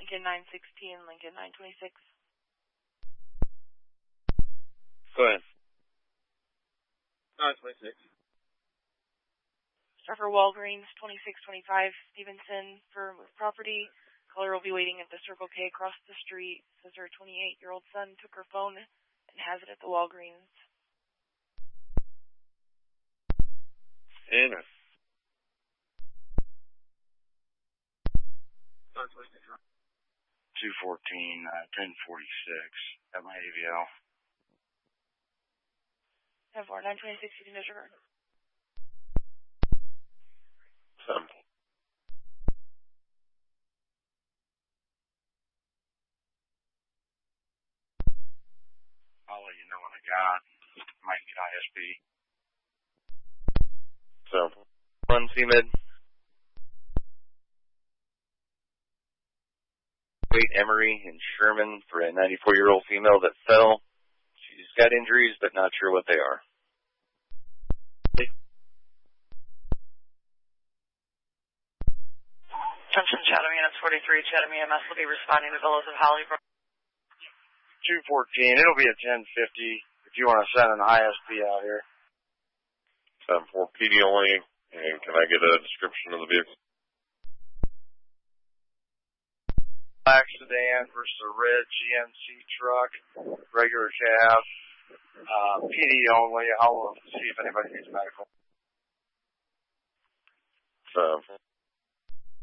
Lincoln 916, Lincoln 926. Go ahead. 926. Start for Walgreens 2625 Stevenson for property. Caller will be waiting at the Circle K across the street. Says her 28-year-old son took her phone and has it at the Walgreens. Anna. 214, 1046 at my AVL. 10-4, 926, you can disregard. 7. I'll let you know what I got. Might get ISP. 7. 1 CMID. Wait Emery and Sherman for a 94-year-old female that fell. She's got injuries, but not sure what they are. Attention Chatham Units 43, Chatham EMS will be responding to Villas of Hollybrook. 214, it'll be a 1050 if you want to send an ISP out here. 7-4 PD only, and can I get a description of the vehicle? Black sedan versus a red GMC truck, regular cab, PD only. I'll see if anybody needs medical. 7.